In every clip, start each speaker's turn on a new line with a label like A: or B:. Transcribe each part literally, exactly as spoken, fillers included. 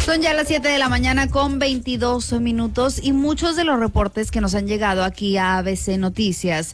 A: Son ya las siete de la mañana con veintidós minutos y muchos de los reportes que nos han llegado aquí a A B C Noticias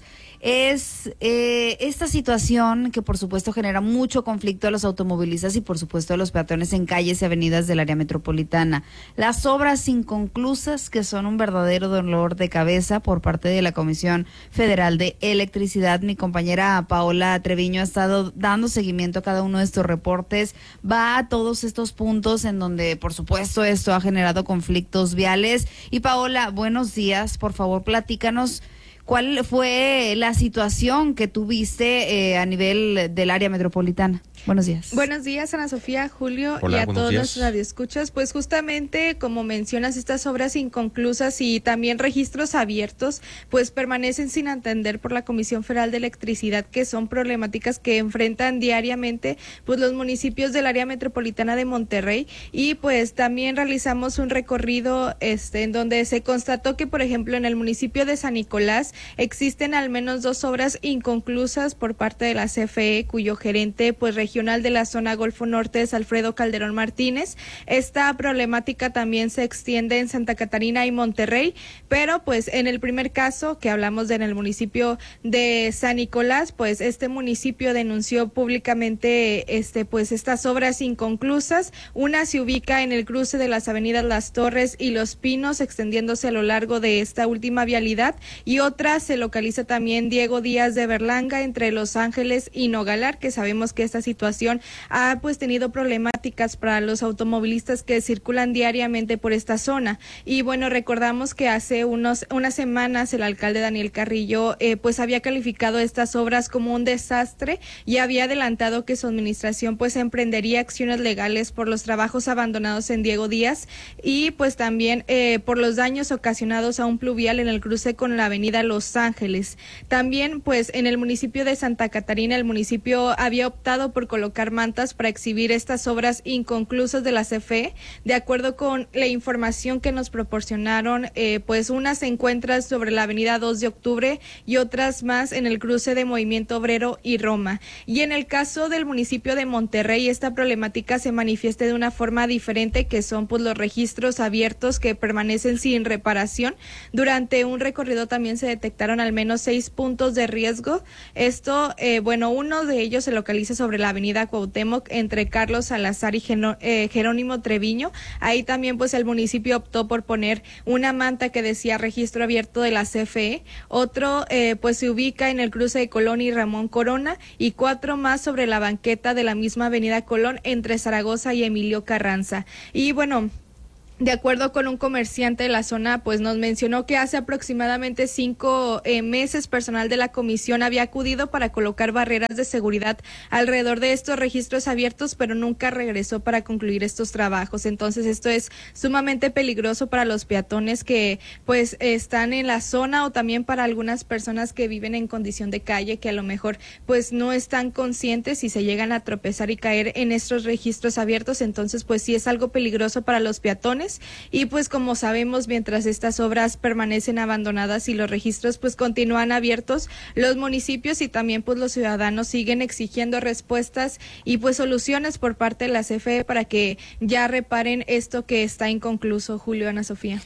A: es eh, esta situación que por supuesto genera mucho conflicto a los automovilistas y por supuesto a los peatones en calles y avenidas del área metropolitana. Las obras inconclusas que son un verdadero dolor de cabeza por parte de la Comisión Federal de Electricidad. Mi compañera Paola Treviño ha estado dando seguimiento a cada uno de estos reportes, va a todos estos puntos en donde por supuesto esto ha generado conflictos viales. Y Paola, buenos días, por favor platícanos ¿cuál fue la situación que tuviste eh, a nivel del área metropolitana? Buenos días.
B: Buenos días, Ana Sofía, Julio.
C: Hola,
B: y a todos
C: días.
B: los radioescuchas. Pues justamente, como mencionas, estas obras inconclusas y también registros abiertos, pues permanecen sin atender por la Comisión Federal de Electricidad, que son problemáticas que enfrentan diariamente pues los municipios del área metropolitana de Monterrey. Y pues también realizamos un recorrido este en donde se constató que, por ejemplo, en el municipio de San Nicolás existen al menos dos obras inconclusas por parte de la C F E, cuyo gerente pues regional de la zona Golfo Norte es Alfredo Calderón Martínez. Esta problemática también se extiende en Santa Catarina y Monterrey, pero pues en el primer caso que hablamos de en el municipio de San Nicolás, pues este municipio denunció públicamente este pues estas obras inconclusas. Una se ubica en el cruce de las avenidas Las Torres y Los Pinos, extendiéndose a lo largo de esta última vialidad, y otra se localiza también Diego Díaz de Berlanga entre Los Ángeles y Nogalar, que sabemos que esta situación ha pues tenido problemáticas para los automovilistas que circulan diariamente por esta zona. Y bueno, recordamos que hace unos unas semanas el alcalde Daniel Carrillo eh, pues había calificado estas obras como un desastre y había adelantado que su administración pues emprendería acciones legales por los trabajos abandonados en Diego Díaz y pues también eh, por los daños ocasionados a un pluvial en el cruce con la avenida Los Ángeles. También pues en el municipio de Santa Catarina el municipio había optado por colocar mantas para exhibir estas obras inconclusas de la C F E. De acuerdo con la información que nos proporcionaron, eh, pues unas se encuentran sobre la avenida dos de octubre y otras más en el cruce de Movimiento Obrero y Roma. Y en el caso del municipio de Monterrey, esta problemática se manifiesta de una forma diferente, que son pues los registros abiertos que permanecen sin reparación. Durante un recorrido también se detectaron al menos seis puntos de riesgo. Esto, eh, bueno, uno de ellos se localiza sobre la avenida Cuauhtémoc entre Carlos Salazar y Geno, eh, Jerónimo Treviño. Ahí también pues el municipio optó por poner una manta que decía registro abierto de la C F E. Otro eh, pues se ubica en el cruce de Colón y Ramón Corona, y cuatro más sobre la banqueta de la misma avenida Colón entre Zaragoza y Emilio Carranza. Y bueno, de acuerdo con un comerciante de la zona, pues nos mencionó que hace aproximadamente cinco eh, meses personal de la comisión había acudido para colocar barreras de seguridad alrededor de estos registros abiertos, pero nunca regresó para concluir estos trabajos. Entonces esto es sumamente peligroso para los peatones que pues están en la zona, o también para algunas personas que viven en condición de calle, que a lo mejor pues no están conscientes y se llegan a tropezar y caer en estos registros abiertos. Entonces pues sí es algo peligroso para los peatones. Y pues como sabemos, mientras estas obras permanecen abandonadas y los registros pues continúan abiertos, los municipios y también pues los ciudadanos siguen exigiendo respuestas y pues soluciones por parte de la C F E para que ya reparen esto que está inconcluso. Julio, Ana Sofía.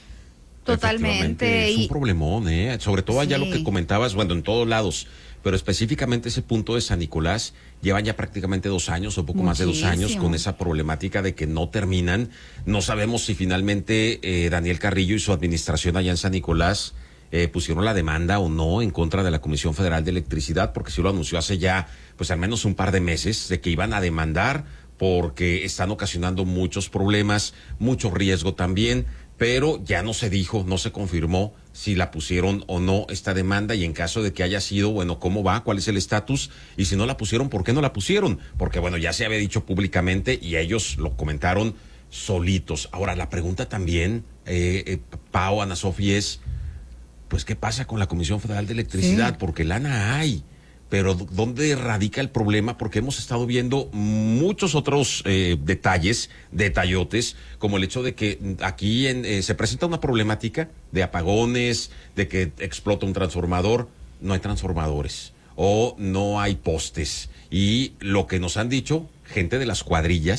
A: Totalmente.
C: Es un problemón, ¿eh? Sobre todo allá sí. Lo que comentabas, bueno, en todos lados, pero específicamente ese punto de San Nicolás, llevan ya prácticamente dos años o poco Muchísimo. más de dos años con esa problemática de que no terminan. No sabemos si finalmente eh, Daniel Carrillo y su administración allá en San Nicolás eh, pusieron la demanda o no en contra de la Comisión Federal de Electricidad, porque sí lo anunció hace ya pues al menos un par de meses de que iban a demandar porque están ocasionando muchos problemas, mucho riesgo también, pero ya no se dijo, no se confirmó si la pusieron o no esta demanda, y en caso de que haya sido, bueno, ¿cómo va? ¿Cuál es el estatus? Y si no la pusieron, ¿por qué no la pusieron? Porque, bueno, ya se había dicho públicamente y ellos lo comentaron solitos. Ahora, la pregunta también, eh, eh, Pau, Ana Sofía, es, pues, ¿qué pasa con la Comisión Federal de Electricidad? Sí. Porque lana hay. Pero ¿dónde radica el problema? Porque hemos estado viendo muchos otros eh, detalles, detallotes, como el hecho de que aquí en, eh, se presenta una problemática de apagones, de que explota un transformador, no hay transformadores o no hay postes. Y lo que nos han dicho, gente de las cuadrillas,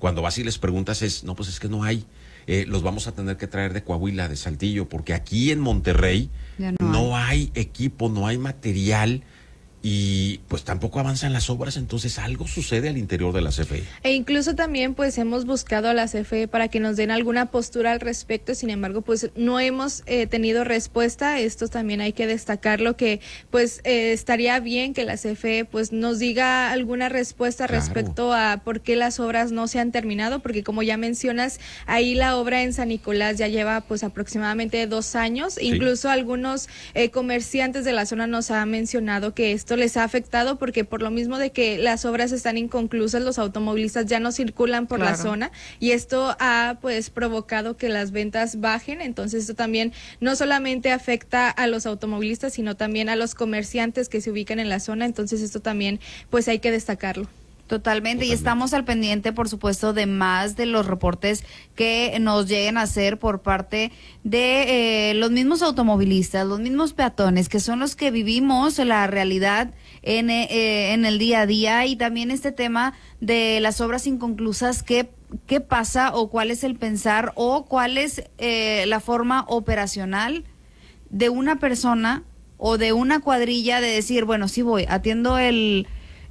C: Cuando vas y les preguntas es, no, pues es que no hay. Eh, los vamos a tener que traer de Coahuila, de Saltillo, porque aquí en Monterrey no, no hay. hay equipo, no hay material. Y pues tampoco avanzan las obras, entonces algo sucede al interior de la C F E.
B: E incluso también pues hemos buscado a la C F E para que nos den alguna postura al respecto, sin embargo pues no hemos eh, tenido respuesta. Esto también hay que destacarlo, que pues eh, estaría bien que la C F E pues nos diga alguna respuesta claro. respecto a por qué las obras no se han terminado, porque como ya mencionas, ahí la obra en San Nicolás ya lleva pues aproximadamente dos años, sí. Incluso algunos eh, comerciantes de la zona nos han mencionado que esto les ha afectado porque por lo mismo de que las obras están inconclusas, los automovilistas ya no circulan por claro. la zona y esto ha pues provocado que las ventas bajen. Entonces esto también no solamente afecta a los automovilistas, sino también a los comerciantes que se ubican en la zona. Entonces esto también pues hay que destacarlo.
A: Totalmente, Totalmente, y estamos al pendiente, por supuesto, de más de los reportes que nos lleguen a hacer por parte de eh, los mismos automovilistas, los mismos peatones, que son los que vivimos la realidad en, eh, en el día a día, y también este tema de las obras inconclusas, ¿qué, qué pasa o cuál es el pensar o cuál es eh, la forma operacional de una persona o de una cuadrilla de decir, bueno, sí voy, atiendo el...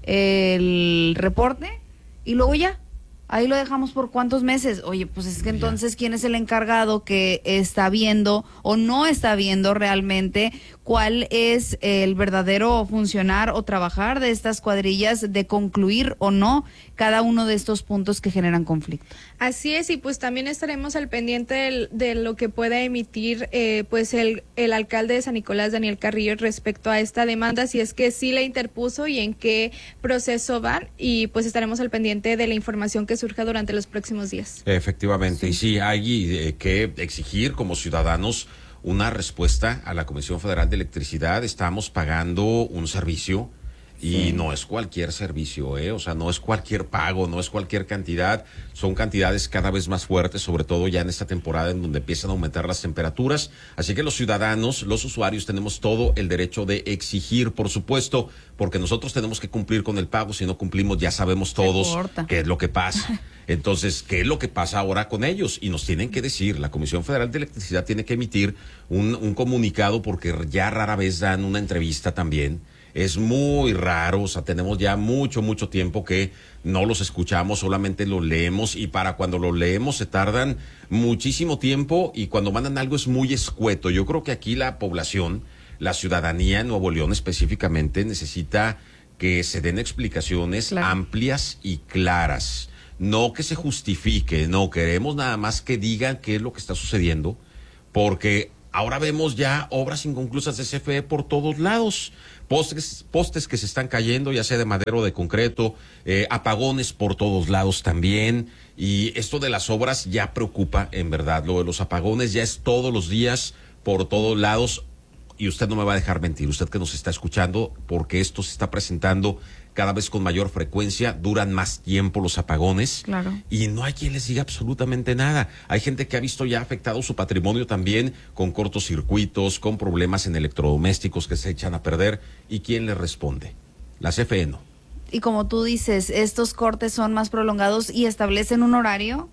A: el reporte y luego ya, ahí lo dejamos por cuántos meses. Oye, pues es que entonces, ¿quién es el encargado que está viendo o no está viendo realmente cuál es el verdadero funcionar o trabajar de estas cuadrillas, de concluir o no cada uno de estos puntos que generan conflicto?
B: Así es, y pues también estaremos al pendiente del, de lo que pueda emitir eh, pues el, el alcalde de San Nicolás, Daniel Carrillo, respecto a esta demanda, si es que sí la interpuso y en qué proceso van, y pues estaremos al pendiente de la información que surja durante los próximos días.
C: Efectivamente, sí. Y sí, hay eh, que exigir como ciudadanos una respuesta a la Comisión Federal de Electricidad. Estamos pagando un servicio y sí. no es cualquier servicio, ¿eh? O sea, no es cualquier pago, no es cualquier cantidad. Son cantidades cada vez más fuertes, sobre todo ya en esta temporada en donde empiezan a aumentar las temperaturas. Así que los ciudadanos, los usuarios, tenemos todo el derecho de exigir, por supuesto, porque nosotros tenemos que cumplir con el pago. Si no cumplimos, ya sabemos todos qué es lo que pasa. Entonces, ¿qué es lo que pasa ahora con ellos? Y nos tienen que decir, la Comisión Federal de Electricidad tiene que emitir un, un comunicado, porque ya rara vez dan una entrevista también. Es muy raro, o sea, tenemos ya mucho, mucho tiempo que no los escuchamos, solamente los leemos, y para cuando los leemos se tardan muchísimo tiempo, y cuando mandan algo es muy escueto. Yo creo que aquí la población, la ciudadanía en Nuevo León específicamente, necesita que se den explicaciones claro. amplias y claras. No que se justifique, no, queremos nada más que digan qué es lo que está sucediendo, porque ahora vemos ya obras inconclusas de C F E por todos lados, postes, postes que se están cayendo, ya sea de madera o de concreto, eh, apagones por todos lados también, y esto de las obras ya preocupa, en verdad. Lo de los apagones ya es todos los días, por todos lados, y usted no me va a dejar mentir, usted que nos está escuchando, porque esto se está presentando cada vez con mayor frecuencia, duran más tiempo los apagones,
A: claro.
C: y no hay quien les diga absolutamente nada. Hay gente que ha visto ya afectado su patrimonio también, con cortocircuitos, con problemas en electrodomésticos que se echan a perder, y ¿quién les responde? La C F E no.
A: Y como tú dices, estos cortes son más prolongados y establecen un horario,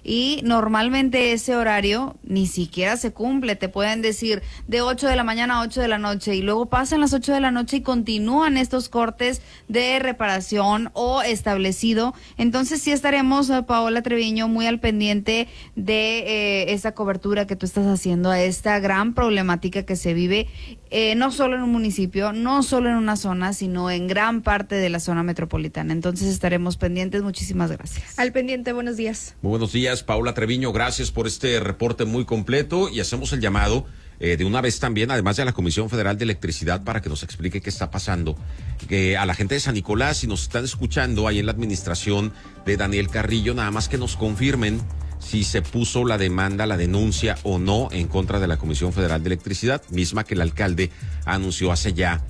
A: y normalmente ese horario ni siquiera se cumple. Te pueden decir de ocho de la mañana a ocho de la noche, y luego pasan las ocho de la noche y continúan estos cortes de reparación o establecido. Entonces sí estaremos, Paola Treviño, muy al pendiente de eh, esta cobertura que tú estás haciendo a esta gran problemática que se vive, eh, no solo en un municipio, no solo en una zona, sino en gran parte de la zona metropolitana. Entonces estaremos pendientes. Muchísimas gracias.
B: Al pendiente, buenos días.
C: Muy buenos días, Paola Treviño, gracias por este reporte muy completo, y hacemos el llamado eh, de una vez también, además de la Comisión Federal de Electricidad, para que nos explique qué está pasando, que a la gente de San Nicolás, si nos están escuchando ahí en la administración de Daniel Carrillo, nada más que nos confirmen si se puso la demanda, la denuncia o no en contra de la Comisión Federal de Electricidad, misma que el alcalde anunció hace ya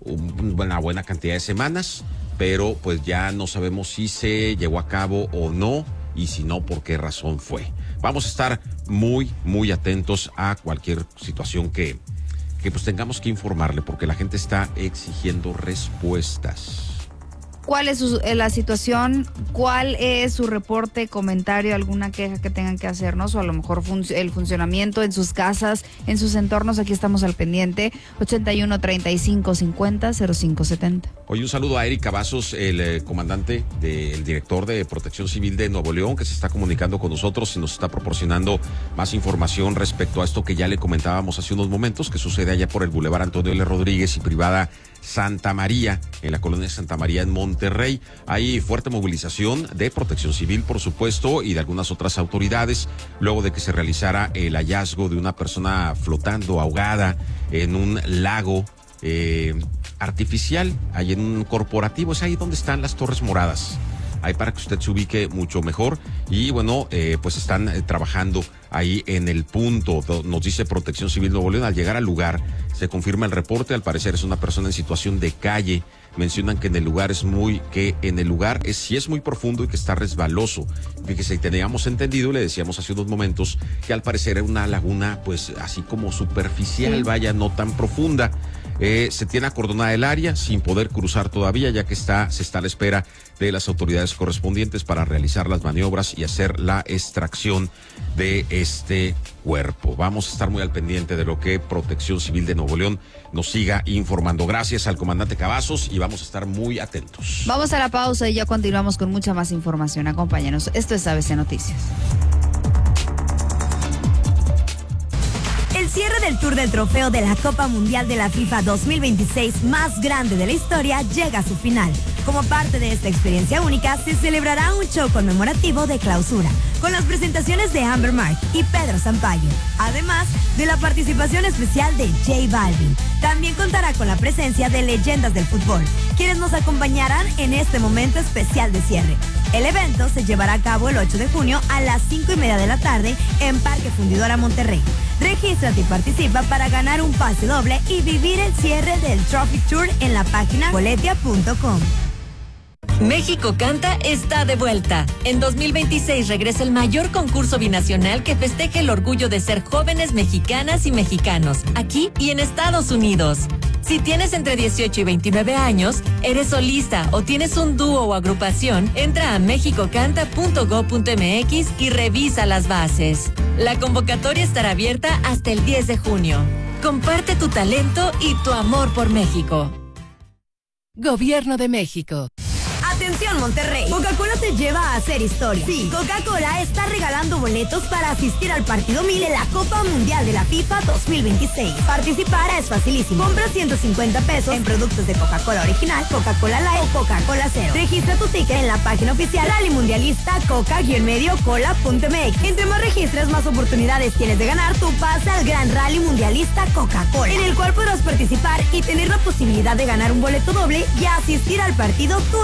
C: una buena cantidad de semanas, pero pues ya no sabemos si se llevó a cabo o no, y si no, por qué razón fue. Vamos a estar muy, muy atentos a cualquier situación que, que pues tengamos que informarle, porque la gente está exigiendo respuestas.
A: ¿Cuál es su, eh, la situación? ¿Cuál es su reporte, comentario, alguna queja que tengan que hacernos? O a lo mejor fun- el funcionamiento en sus casas, en sus entornos. Aquí estamos al pendiente. ochenta y uno, treinta y cinco, cincuenta, cero cinco setenta.
C: Hoy un saludo a Eric Cavazos, el eh, comandante, de, el director de Protección Civil de Nuevo León, que se está comunicando con nosotros y nos está proporcionando más información respecto a esto que ya le comentábamos hace unos momentos, que sucede allá por el Boulevard Antonio L. Rodríguez y Privada Santa María, en la colonia Santa María en Monterrey. Hay fuerte movilización de Protección Civil, por supuesto, y de algunas otras autoridades, luego de que se realizara el hallazgo de una persona flotando, ahogada, en un lago eh, artificial, ahí en un corporativo. Es ahí donde están las Torres Moradas. Ahí para que usted se ubique mucho mejor. Y bueno, eh, pues están eh, trabajando ahí en el punto. Nos dice Protección Civil Nuevo León. Al llegar al lugar se confirma el reporte. Al parecer es una persona en situación de calle. Mencionan que en el lugar es muy, que en el lugar es, sí es muy profundo y que está resbaloso. Fíjese, teníamos entendido, le decíamos hace unos momentos, que al parecer era una laguna, pues así como superficial, sí. Vaya, no tan profunda. Eh, se tiene acordonada el área sin poder cruzar todavía, ya que está, se está a la espera de las autoridades correspondientes para realizar las maniobras y hacer la extracción de este cuerpo. Vamos a estar muy al pendiente de lo que Protección Civil de Nuevo León nos siga informando. Gracias al comandante Cavazos y vamos a estar muy atentos.
A: Vamos a la pausa y ya continuamos con mucha más información. Acompáñanos. Esto es A B C Noticias.
D: El cierre del Tour del Trofeo de la Copa Mundial de la FIFA dos mil veintiséis, más grande de la historia, llega a su final. Como parte de esta experiencia única, se celebrará un show conmemorativo de clausura, con las presentaciones de Amber Mark y Pedro Sampaio, además de la participación especial de J Balvin. También contará con la presencia de leyendas del fútbol, quienes nos acompañarán en este momento especial de cierre. El evento se llevará a cabo el ocho de junio a las cinco y media de la tarde en Parque Fundidora Monterrey. Regístrate y participa para ganar un pase doble y vivir el cierre del Trophy Tour en la página boletia punto com.
E: México Canta está de vuelta. En dos mil veintiséis regresa el mayor concurso binacional que festeja el orgullo de ser jóvenes mexicanas y mexicanos, aquí y en Estados Unidos. Si tienes entre dieciocho y veintinueve años, eres solista o tienes un dúo o agrupación, entra a mexico canta punto gob punto m x y revisa las bases. La convocatoria estará abierta hasta el diez de junio. Comparte tu talento y tu amor por México.
F: Gobierno de México.
D: Atención Monterrey, Coca-Cola te lleva a hacer historia. Sí, Coca-Cola está regalando boletos para asistir al partido mil de la Copa Mundial de la FIFA dos mil veintiséis. Participar es facilísimo. Compra ciento cincuenta pesos en productos de Coca-Cola original, Coca-Cola Light o Coca-Cola Cero. Registra tu ticket en la página oficial Rally Mundialista Coca-Medio Cola punto m x. Entre más registras, más oportunidades tienes de ganar tu pase al Gran Rally Mundialista Coca-Cola, en el cual podrás participar y tener la posibilidad de ganar un boleto doble y asistir al partido tú